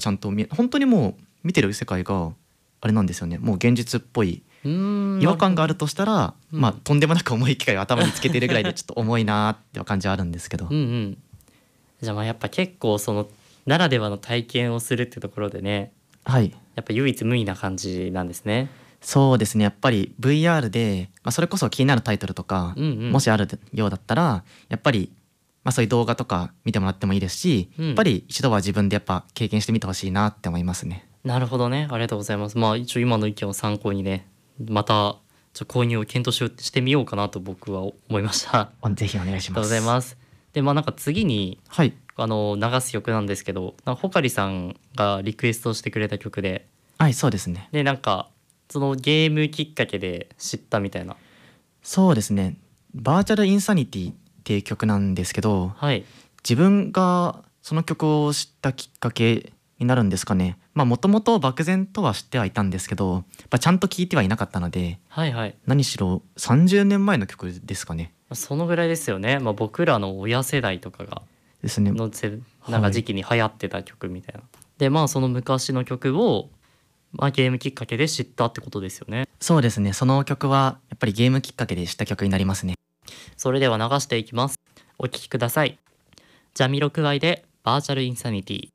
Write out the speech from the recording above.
ちゃんと本当にもう見てる世界があれなんですよね。もう現実っぽい。違和感があるとしたら、まあとんでもなく重い機械を頭につけてるぐらいでちょっと重いなって感じはあるんですけど。 じゃあまあやっぱ結構そのならではの体験をするってところでね、 はい、 やっぱ唯一無二な感じなんですね。 そうですね。やっぱり VR で、それこそ気になるタイトルとか、もしあるようだったらやっぱり、そういう動画とか見てもらってもいいですし、やっぱり一度は自分でやっぱ経験してみてほしいなって思いますね。 なるほどね、ありがとうございます。まあ一応今の意見を参考にね、また購入を検討してみようかなと僕は思いました。 ぜひお願いします。 ありがとうございます。でなんか次に、 はい、 流す曲なんですけど、ほかりさんがリクエストしてくれた曲で、 はい、そうですね。 でなんかそのゲームきっかけで知ったみたいな。 そうですね。バーチャルインサニティっていう曲なんですけど、 はい、 自分がその曲を知ったきっかけになるんですかね。もともと漠然とは知ってはいたんですけど、ちゃんと聴いてはいなかったので、 はいはい、 何しろ30年前の曲ですかね。 そのぐらいですよね。僕らの親世代とかがですね。 なんか時期に流行ってた曲みたいな。でその昔の曲を、ゲームきっかけで知ったってことですよね。 そうですね。その曲はやっぱりゲームきっかけで知った曲になりますね。 それでは流していきます。お聴きください。ジャミロクワイでバーチャルインサニティ。